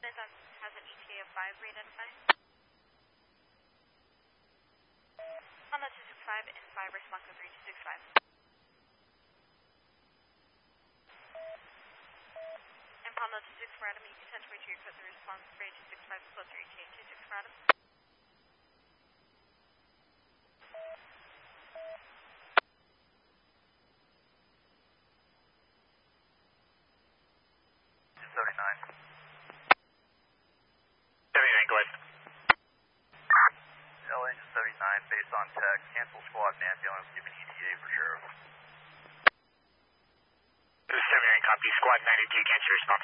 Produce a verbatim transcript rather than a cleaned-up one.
Smith um, has an E T A of five re-identified. Honda two six five and five response to three two six five. And Honda two six for Adam, you can attention to your code the response three two six five close to E T A two six for Adam. seventy-nine. seventy-nine, go ahead. L engine seventy-nine, based on tech, cancel squad and ambulance, give an E T A for sheriff. seventy-nine, copy, squad ninety-two, cancel response.